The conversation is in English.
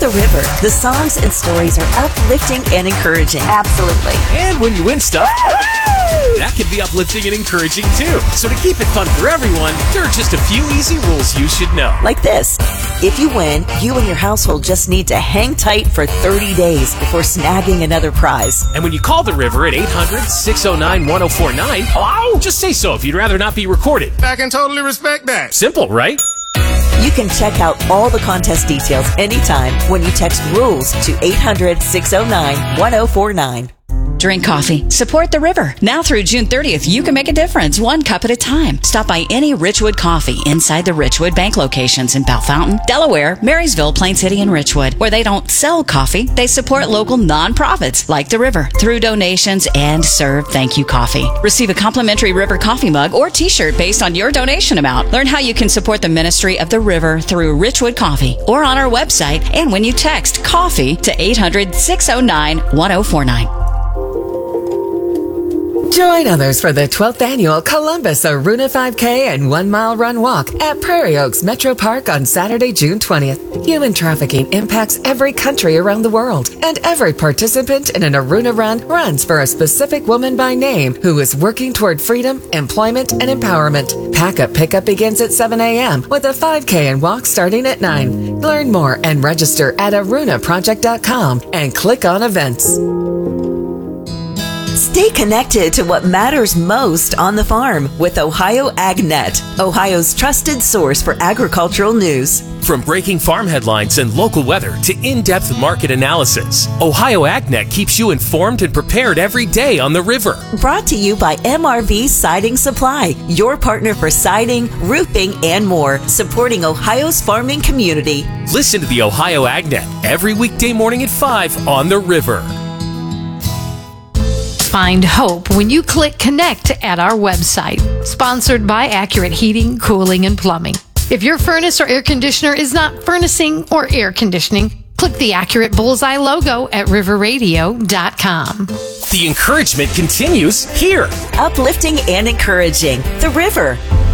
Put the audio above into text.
The River. The songs and stories are uplifting and encouraging. Absolutely. And when you win stuff, that can be uplifting and encouraging too. So to keep it fun for everyone, there are just a few easy rules you should know. Like this. If you win, you and your household just need to hang tight for 30 days before snagging another prize. And when you call the River at 800-609-1049, just say so if you'd rather not be recorded. I can totally respect that. Simple, right? You can check out all the contest details anytime when you text RULES to 800-609-1049. Drink coffee. Support the River. Now through June 30th, you can make a difference, one cup at a time. Stop by any Richwood Coffee inside the Richwood Bank locations in Bell Fountain, Delaware, Marysville, Plain City, and Richwood, where they don't sell coffee. They support local nonprofits like the River through donations and serve thank you coffee. Receive a complimentary River coffee mug or t-shirt based on your donation amount. Learn how you can support the ministry of the River through Richwood Coffee or on our website and when you text COFFEE to 800-609-1049. Join others for the 12th annual Columbus Aruna 5K and 1 mile run walk at Prairie Oaks Metro Park on Saturday, June 20th. Human trafficking impacts every country around the world, and every participant in an Aruna run runs for a specific woman by name who is working toward freedom, employment, and empowerment. Pack-up pickup begins at 7 a.m. with a 5K and walk starting at 9. Learn more and register at arunaproject.com and click on events. Stay connected to what matters most on the farm with Ohio AgNet, Ohio's trusted source for agricultural news. From breaking farm headlines and local weather to in-depth market analysis, Ohio AgNet keeps you informed and prepared every day on the River. Brought to you by MRV Siding Supply, your partner for siding, roofing, and more, supporting Ohio's farming community. Listen to the Ohio AgNet every weekday morning at 5 on the River. Find hope when you click connect at our website. Sponsored by Accurate Heating, Cooling, and Plumbing. If your furnace or air conditioner is not furnacing or air conditioning, click the Accurate Bullseye logo at riverradio.com. The encouragement continues here. Uplifting and encouraging. The River.